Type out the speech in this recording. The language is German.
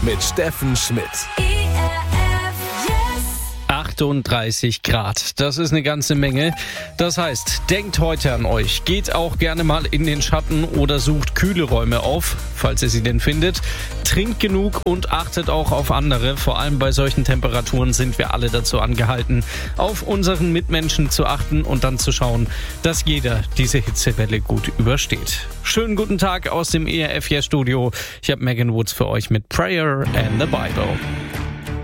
mit Steffen Schmidt. 38 Grad, das ist eine ganze Menge. Das heißt, denkt heute an euch. Geht auch gerne mal in den Schatten oder sucht kühle Räume auf, falls ihr sie denn findet. Trinkt genug und achtet auch auf andere. Vor allem bei solchen Temperaturen sind wir alle dazu angehalten, auf unseren Mitmenschen zu achten und dann zu schauen, dass jeder diese Hitzewelle gut übersteht. Schönen guten Tag aus dem ERF Studio. Ich habe Megan Woods für euch mit Prayer and the Bible.